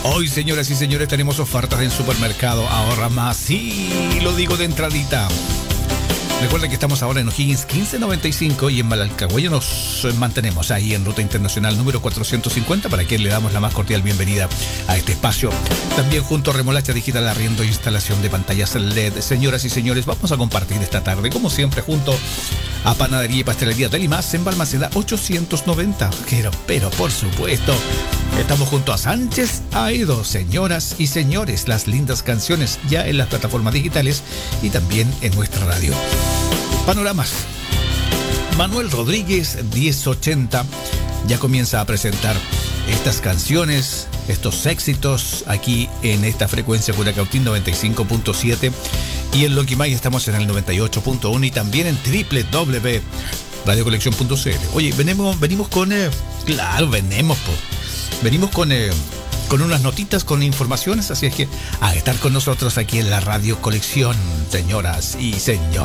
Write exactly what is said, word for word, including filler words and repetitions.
Hoy, señoras y señores, tenemos ofertas en Supermercado Ahorra Más. Sí, lo digo de entradita. Recuerden que estamos ahora en O'Higgins quince noventa y cinco y en Malalcahuello nos mantenemos ahí en Ruta Internacional número cuatrocientos cincuenta, para quien le damos la más cordial bienvenida a este espacio. También junto a Remolacha Digital, arriendo e instalación de pantallas L E D. Señoras y señores, vamos a compartir esta tarde, como siempre, junto a Panadería y Pastelería Delimás en Balmaceda ochocientos noventa. Pero, pero por supuesto, estamos junto a Sánchez Aedo. Señoras y señores, las lindas canciones ya en las plataformas digitales y también en nuestra radio. Panoramas. Manuel Rodríguez diez ochenta ya comienza a presentar estas canciones, estos éxitos aquí en esta frecuencia Curacautín noventa y cinco punto siete, y en Lonquimay estamos en el noventa y ocho punto uno y también en doble u doble u doble u punto radio colección punto c l. Oye, venimos, venimos con... Eh, claro, venimos, po. Venimos con... Eh, con unas notitas, con informaciones, así es que a estar con nosotros aquí en la Radio Colección, señoras y señores.